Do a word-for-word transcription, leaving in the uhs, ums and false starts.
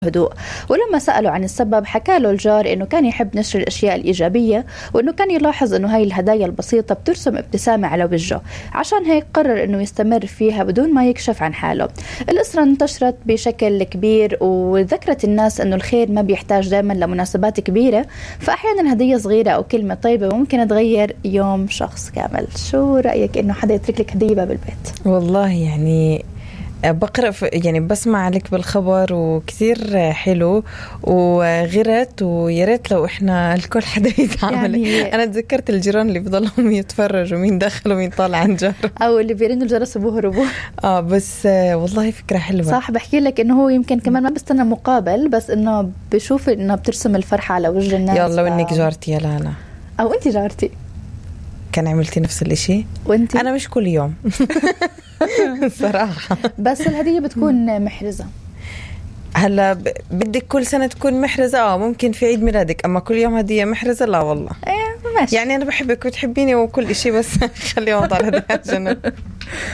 هدوء. ولما سألوا عن السبب حكى له الجار إنه كان يحب نشر الأشياء الإيجابية، وإنه كان يلاحظ إنه هاي الهدايا البسيطة بترسم ابتسامة على وجهه، عشان هيك قرر إنه يستمر فيها بدون ما يكشف عن حاله. الأسرة انتشرت بشكل كبير وذكرت الناس إنه الخير ما بيحتاج دائما لمناسبات كبيرة، فأحيانا هدية صغيرة أو كلمة طيبة ممكن تغير يوم شخص كامل. شو رأيك إنه حدا يترك لك هدية باب البيت؟ والله يعني بقرأ يعني بسمع لك بالخبر وكثير حلو وغيرت، وياريت لو إحنا الكل حدا يتعامل. يعني أنا تذكرت الجيران اللي بضلهم يتفرجوا مين داخل ومين طالع عن جاره، أو اللي بيرنوا الجرس وبهربوا. آه بس والله فكرة حلوة. صح، بحكي لك إنه هو يمكن كمان ما بستنى مقابل، بس إنه بشوف إنه بترسم الفرحة على وجه الناس. يلا وإنك جارتي يا لالا، أو أنت جارتي كان عملتي نفس الاشي. وانتي؟ أنا مش كل يوم صراحة، بس الهدية بتكون محرزة. هلا بدك كل سنة تكون محرزة، اه ممكن في عيد ميلادك، أما كل يوم هدية محرزة لا والله. ايه ماشي. يعني أنا بحبك وتحبيني وكل إشي، بس خلي وضع هذا جنب.